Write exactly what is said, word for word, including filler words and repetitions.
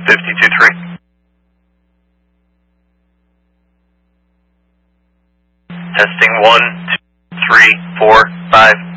fifty-two three. Testing one, two, three, four, five.